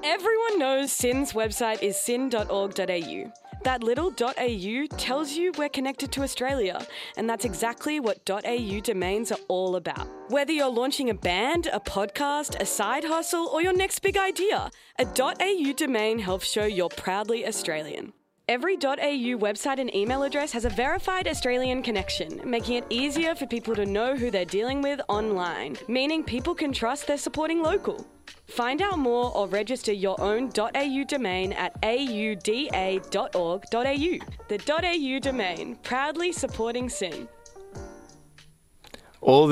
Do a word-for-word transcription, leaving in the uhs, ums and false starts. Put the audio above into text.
Everyone knows S Y N's website is syn dot org dot a u. That little .au tells you we're connected to Australia, and that's exactly what .au domains are all about. Whether you're launching a band, a podcast, a side hustle, or your next big idea, a .au domain helps show you're proudly Australian. Every .au website and email address has a verified Australian connection, making it easier for people to know who they're dealing with online, meaning people can trust they're supporting local. Find out more or register your own .au domain at a u d a dot org dot a u. The .au domain, proudly supporting S Y N. All